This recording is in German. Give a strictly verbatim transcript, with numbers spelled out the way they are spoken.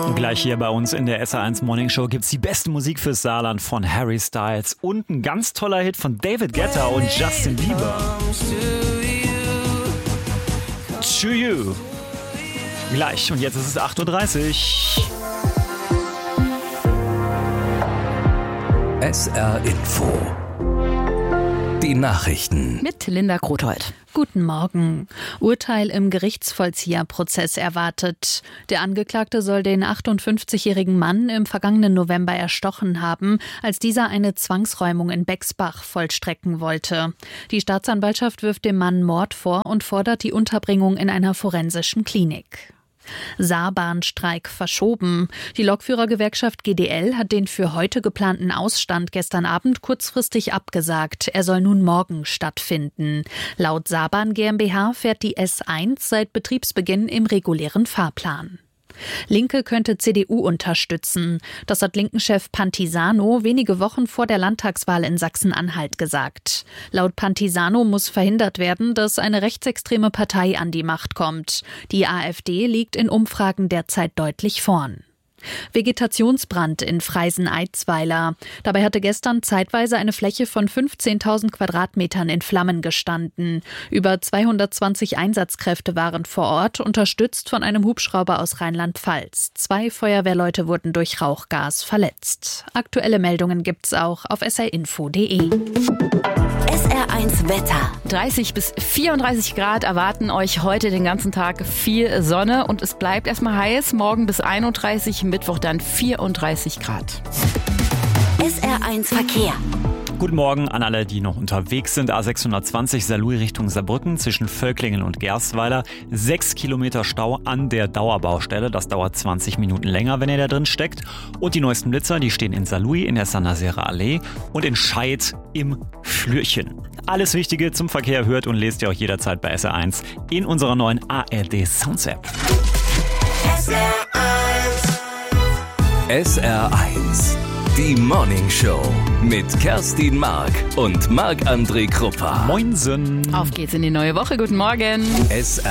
Gleich hier bei uns in der S R eins Morning Show gibt's die beste Musik fürs Saarland von Harry Styles und ein ganz toller Hit von David Guetta und Justin Bieber. To you. Gleich, und jetzt ist es acht Uhr dreißig. S R Info. Die Nachrichten. Mit Linda Grothold. Guten Morgen. Urteil im Gerichtsvollzieherprozess erwartet. Der Angeklagte soll den achtundfünfzigjährigen Mann im vergangenen November erstochen haben, als dieser eine Zwangsräumung in Bexbach vollstrecken wollte. Die Staatsanwaltschaft wirft dem Mann Mord vor und fordert die Unterbringung in einer forensischen Klinik. Saarbahnstreik verschoben. Die Lokführergewerkschaft G D L hat den für heute geplanten Ausstand gestern Abend kurzfristig abgesagt. Er soll nun morgen stattfinden. Laut Saarbahn GmbH fährt die S eins seit Betriebsbeginn im regulären Fahrplan. Linke könnte C D U unterstützen. Das hat Linken-Chef Pantisano wenige Wochen vor der Landtagswahl in Sachsen-Anhalt gesagt. Laut Pantisano muss verhindert werden, dass eine rechtsextreme Partei an die Macht kommt. Die AfD liegt in Umfragen derzeit deutlich vorn. Vegetationsbrand in Freisen-Eidsweiler. Dabei hatte gestern zeitweise eine Fläche von fünfzehntausend Quadratmetern in Flammen gestanden. Über zweihundertzwanzig Einsatzkräfte waren vor Ort, unterstützt von einem Hubschrauber aus Rheinland-Pfalz. Zwei Feuerwehrleute wurden durch Rauchgas verletzt. Aktuelle Meldungen gibt's auch auf s r info punkt d e. S R eins Wetter. dreißig bis vierunddreißig Grad erwarten euch heute den ganzen Tag, viel Sonne und es bleibt erstmal heiß. Morgen bis einunddreißig, Mittwoch dann vierunddreißig Grad. S R eins Verkehr. Guten Morgen an alle, die noch unterwegs sind. A sechshundertzwanzig Saarlouis Richtung Saarbrücken zwischen Völklingen und Gerstweiler. Sechs Kilometer Stau an der Dauerbaustelle. Das dauert zwanzig Minuten länger, wenn ihr da drin steckt. Und die neuesten Blitzer, die stehen in Saarlouis in der Saint-Nazaire Allee und in Scheid im Flürchen. Alles Wichtige zum Verkehr hört und lest ihr auch jederzeit bei S R eins in unserer neuen A R D Sounds App. S R eins. S R eins. Die Morning Show mit Kerstin Mark und Marc-André Kruppa. Moinsen. Auf geht's in die neue Woche. Guten Morgen. S R